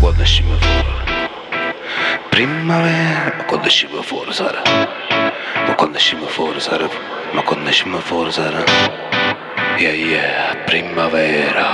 quando usciamo fuori. Primavera, ma quando usciamo fuori sarà. Ma quando usciamo fuori sarà. Ma quando usciamo fuori sarà. Yeah, yeah, primavera.